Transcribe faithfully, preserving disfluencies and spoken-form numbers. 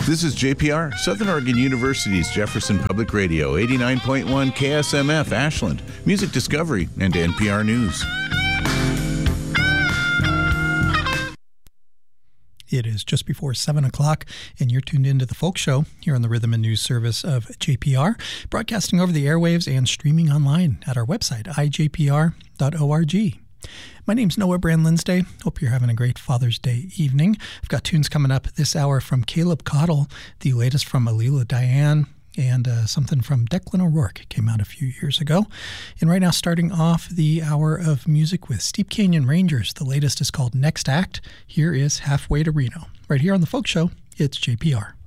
This is J P R, Southern Oregon University's Jefferson Public Radio, eighty-nine point one K S M F Ashland, Music Discovery, and N P R News. It is just before seven o'clock, and you're tuned into The Folk Show here on the Rhythm and News Service of J P R, broadcasting over the airwaves and streaming online at our website, i j p r dot org. My name's Noah Brand-Linsday. Hope you're having a great Father's Day evening. I've got tunes coming up this hour from Caleb Cottle, the latest from Alila Diane, and uh, something from Declan O'Rourke came out a few years ago. And right now, starting off the hour of music with Steep Canyon Rangers. The latest is called Next Act. Here is Halfway to Reno. Right here on The Folk Show, it's J P R.